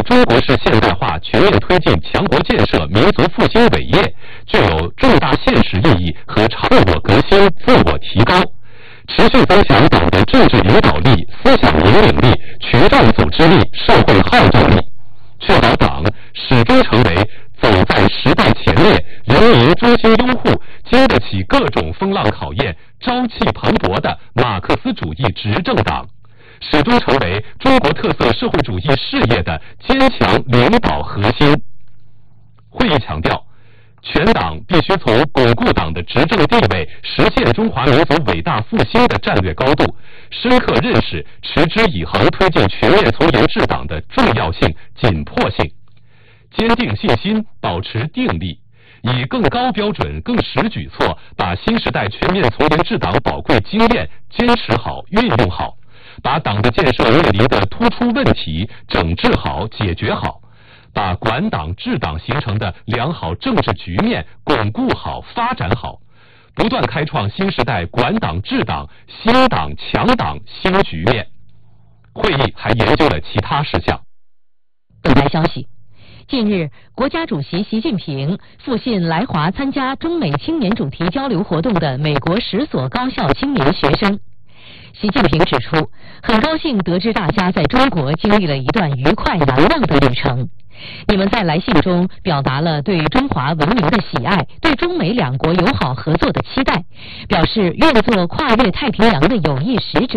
中国式现代化全面推进强国建设民族复兴伟业，具有重大现实意义和自我革新、自我提高，持续增强党的政治领导力、思想引领力、群众组织力、社会号召力，确保党始终成为走在时代前列、人民中心拥护、经得起各种风浪考验、朝气蓬勃的马克思主义执政党，始终成为中国特色社会主义事业的坚强领导核心。会议强调，全党必须从巩固党的执政地位、实现中华民族伟大复兴的战略高度，深刻认识持之以恒推进全面从严治党的重要性、紧迫性，坚定信心，保持定力，以更高标准、更实举措，把新时代全面从严治党宝贵经验坚持好、运用好，把党的建设面临的突出问题整治好、解决好，把管党治党形成的良好政治局面巩固好、发展好，不断开创新时代管党治党、新党强党新局面。会议还研究了其他事项。 本台消息，近日，国家主席习近平复信来华参加中美青年主题交流活动的美国10所高校青年学生。习近平指出，很高兴得知大家在中国经历了一段愉快难忘的旅程。你们在来信中表达了对中华文明的喜爱，对中美两国友好合作的期待，表示愿做跨越太平洋的有益使者。